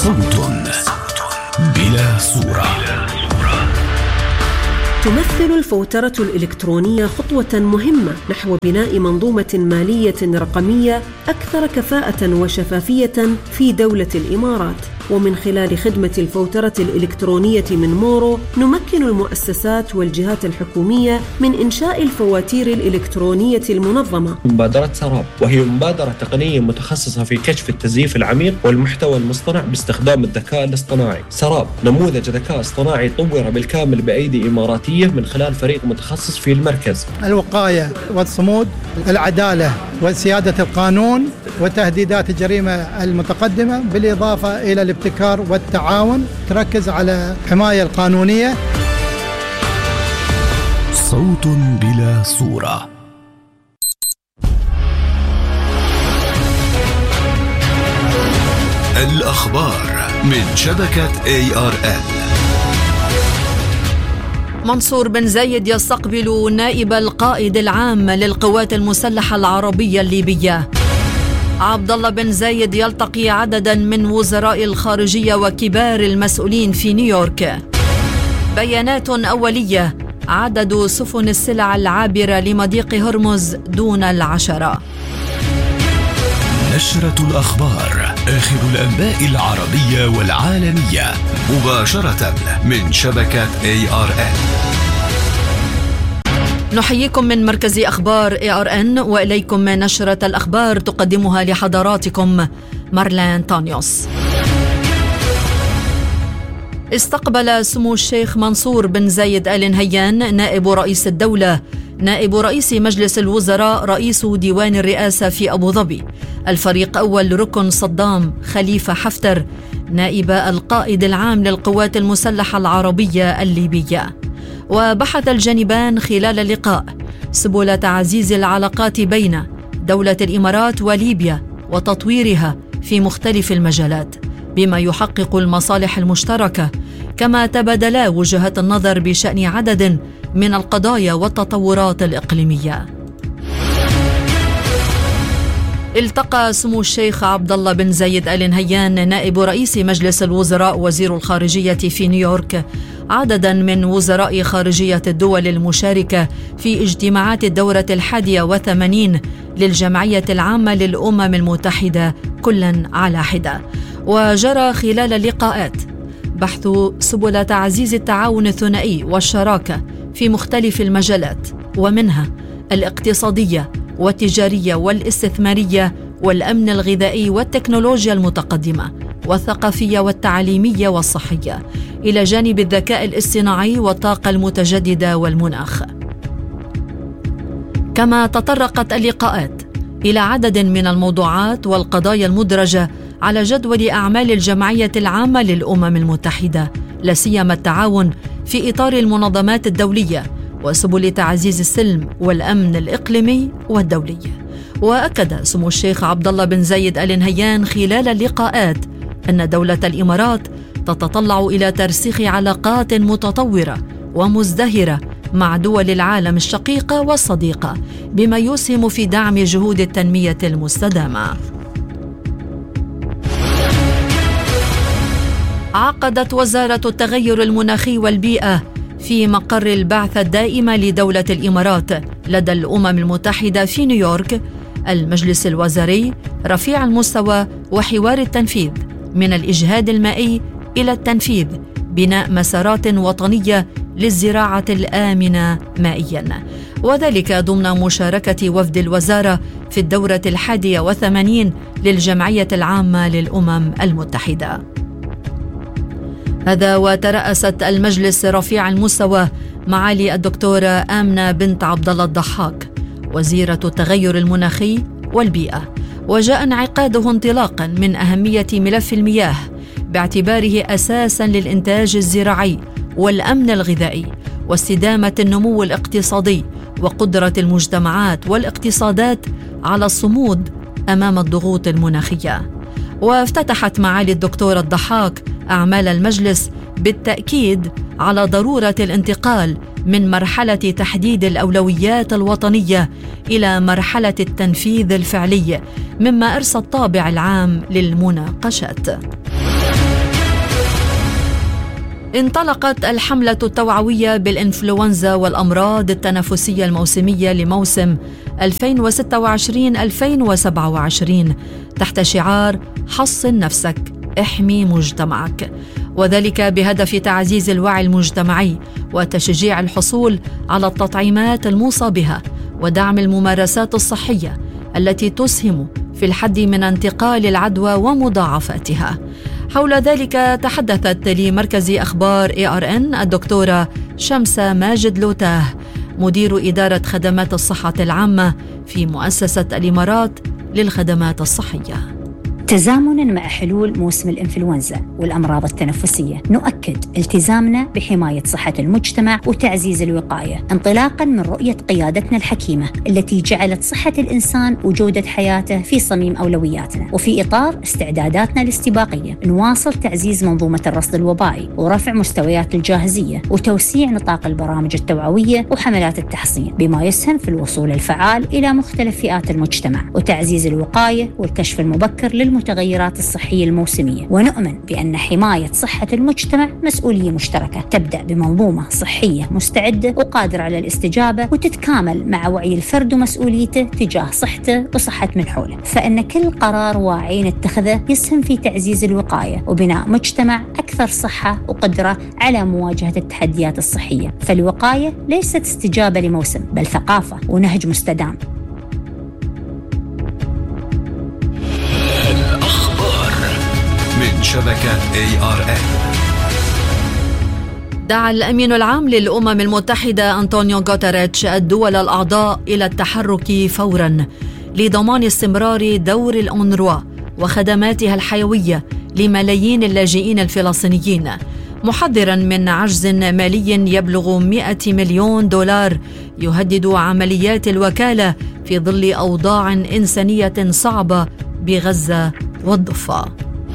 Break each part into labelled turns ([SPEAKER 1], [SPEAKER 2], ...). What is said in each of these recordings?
[SPEAKER 1] صوت بلا صورة.
[SPEAKER 2] تمثل الفوترة الإلكترونية خطوة مهمة نحو بناء منظومة مالية رقمية أكثر كفاءة وشفافية في دولة الإمارات. ومن خلال خدمة الفوترة الإلكترونية من مورو نمكن المؤسسات والجهات الحكومية من إنشاء الفواتير الإلكترونية المنظمة.
[SPEAKER 3] مبادرة سراب، وهي مبادرة تقنية متخصصة في كشف التزييف العميق والمحتوى المصطنع باستخدام الذكاء الاصطناعي. سراب نموذج ذكاء اصطناعي طور بالكامل بأيدي إماراتية من خلال فريق متخصص في المركز.
[SPEAKER 4] الوقاية والصمود، العدالة وسيادة القانون وتهديدات الجريمة المتقدمة، بالإضافة إلى الابتكار والتعاون، تركز على الحماية القانونية.
[SPEAKER 1] صوت بلا صورة. الأخبار من شبكة ARN.
[SPEAKER 5] منصور بن زايد يستقبل نائب القائد العام للقوات المسلحة العربية الليبية. عبد الله بن زايد يلتقي عددا من وزراء الخارجية وكبار المسؤولين في نيويورك. بيانات أولية: عدد سفن السلع العابرة لمضيق هرمز دون 10.
[SPEAKER 1] نشرة الأخبار، آخر الأنباء العربية والعالمية، مباشرة من شبكة ARN.
[SPEAKER 5] نحييكم من مركز أخبار ARN، وإليكم نشرة الأخبار تقدمها لحضراتكم مارلين تانيوس. استقبل سمو الشيخ منصور بن زايد آل نهيان نائب رئيس الدولة، نائب رئيس مجلس الوزراء، رئيس ديوان الرئاسة في أبو ظبي، الفريق أول ركن صدام خليفة حفتر، نائب القائد العام للقوات المسلحة العربية الليبية. وبحث الجانبان خلال اللقاء سبل تعزيز العلاقات بين دولة الإمارات وليبيا وتطويرها في مختلف المجالات بما يحقق المصالح المشتركة، كما تبادلا وجهات النظر بشأن عدد من القضايا والتطورات الإقليمية. التقى سمو الشيخ عبد الله بن زايد آل نهيان نائب رئيس مجلس الوزراء وزير الخارجية في نيويورك عددا من وزراء خارجية الدول المشاركة في اجتماعات الدورة 81 للجمعية العامة للأمم المتحدة كلا على حدة. وجرى خلال اللقاءات بحث سبل تعزيز التعاون الثنائي والشراكة في مختلف المجالات، ومنها الاقتصادية والتجارية والاستثمارية والأمن الغذائي والتكنولوجيا المتقدمة والثقافية والتعليمية والصحية، إلى جانب الذكاء الاصطناعي والطاقة المتجددة والمناخ. كما تطرقت اللقاءات إلى عدد من الموضوعات والقضايا المدرجة على جدول أعمال الجمعية العامة للأمم المتحدة، لا سيما التعاون في إطار المنظمات الدولية وسبل تعزيز السلم والأمن الإقليمي والدولي. وأكد سمو الشيخ عبد الله بن زايد آل نهيان خلال اللقاءات أن دولة الإمارات تتطلع إلى ترسيخ علاقات متطورة ومزدهرة مع دول العالم الشقيقة والصديقة، بما يسهم في دعم جهود التنمية المستدامة. عقدت وزارة التغير المناخي والبيئة في مقر البعثة الدائمة لدولة الإمارات لدى الأمم المتحدة في نيويورك المجلس الوزاري رفيع المستوى وحوار التنفيذ من الإجهاد المائي إلى التنفيذ بناء مسارات وطنية للزراعة الآمنة مائياً، وذلك ضمن مشاركة وفد الوزارة في الدورة 81 للجمعية العامة للأمم المتحدة. هذا وترأست المجلس رفيع المستوى معالي الدكتورة آمنة بنت عبد الله الضحاك وزيرة التغير المناخي والبيئة، وجاء انعقاده انطلاقا من أهمية ملف المياه باعتباره أساسا للإنتاج الزراعي والأمن الغذائي واستدامة النمو الاقتصادي وقدرة المجتمعات والاقتصادات على الصمود أمام الضغوط المناخية. وافتتحت معالي الدكتورة الضحاك أعمال المجلس بالتأكيد على ضرورة الانتقال من مرحلة تحديد الأولويات الوطنية إلى مرحلة التنفيذ الفعلي، مما أرسى الطابع العام للمناقشات. انطلقت الحملة التوعوية بالإنفلونزا والأمراض التنفسية الموسمية لموسم 2026-2027 تحت شعار حصن نفسك احمي مجتمعك، وذلك بهدف تعزيز الوعي المجتمعي وتشجيع الحصول على التطعيمات الموصى بها ودعم الممارسات الصحية التي تسهم في الحد من انتقال العدوى ومضاعفاتها. حول ذلك تحدثت لمركز أخبار ARN الدكتورة شمسة ماجد لوتاه مدير إدارة خدمات الصحة العامة في مؤسسة الإمارات للخدمات الصحية.
[SPEAKER 6] تزامناً مع حلول موسم الإنفلونزا والأمراض التنفسية نؤكد التزامنا بحماية صحة المجتمع وتعزيز الوقاية انطلاقاً من رؤية قيادتنا الحكيمة التي جعلت صحة الإنسان وجودة حياته في صميم أولوياتنا. وفي إطار استعداداتنا الاستباقية نواصل تعزيز منظومة الرصد الوبائي ورفع مستويات الجاهزية وتوسيع نطاق البرامج التوعوية وحملات التحصين بما يسهم في الوصول الفعال إلى مختلف فئات المجتمع وتعزيز الوقاية والكشف المبكر المتغيرات الصحية الموسمية. ونؤمن بأن حماية صحة المجتمع مسؤولية مشتركة تبدأ بمنظومة صحية مستعدة وقادرة على الاستجابة وتتكامل مع وعي الفرد ومسؤوليته تجاه صحته وصحة من حوله، فإن كل قرار واعي نتخذه يسهم في تعزيز الوقاية وبناء مجتمع أكثر صحة وقدرة على مواجهة التحديات الصحية. فالوقاية ليست استجابة لموسم بل ثقافة ونهج مستدام.
[SPEAKER 1] من شبكة ARN.
[SPEAKER 5] دعا الأمين العام للأمم المتحدة أنطونيو غوتيريتش الدول الأعضاء إلى التحرك فوراً لضمان استمرار دور الأونروا وخدماتها الحيوية لملايين اللاجئين الفلسطينيين، محذراً من عجز مالي يبلغ 100 مليون دولار يهدد عمليات الوكالة في ظل أوضاع إنسانية صعبة بغزة والضفة.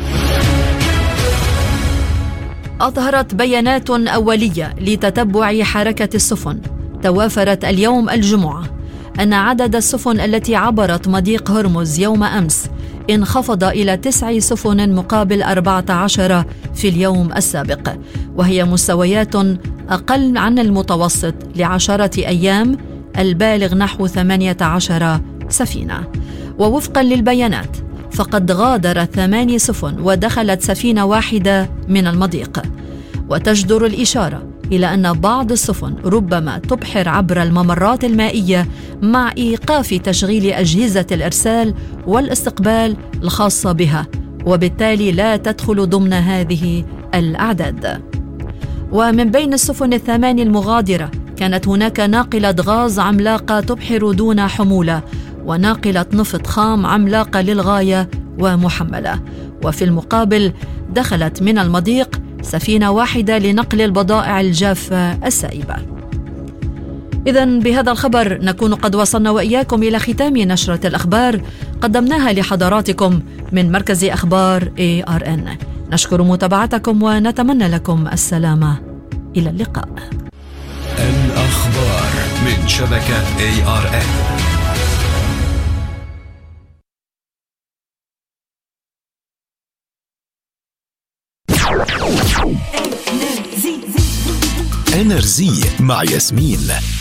[SPEAKER 5] أظهرت بيانات أولية لتتبع حركة السفن توافرت اليوم الجمعة أن عدد السفن التي عبرت مضيق هرمز يوم أمس انخفض إلى 9 سفن مقابل 14 في اليوم السابق، وهي مستويات أقل عن المتوسط ل10 أيام البالغ نحو 18 سفينة. ووفقا للبيانات فقد غادر 8 سفن ودخلت سفينة واحدة من المضيق، وتجدر الإشارة إلى أن بعض السفن ربما تبحر عبر الممرات المائية مع إيقاف تشغيل أجهزة الإرسال والاستقبال الخاصة بها، وبالتالي لا تدخل ضمن هذه الأعداد. ومن بين السفن ال8 المغادرة كانت هناك ناقلة غاز عملاقة تبحر دون حمولة وناقلة نفط خام عملاقة للغاية ومحملة، وفي المقابل دخلت من المضيق سفينة واحدة لنقل البضائع الجافة السائبة. إذن بهذا الخبر نكون قد وصلنا وإياكم إلى ختام نشرة الأخبار قدمناها لحضراتكم من مركز أخبار ARN. نشكر متابعتكم ونتمنى لكم السلامة. إلى اللقاء.
[SPEAKER 1] الأخبار من شبكة ARN. انرزي مع ياسمين.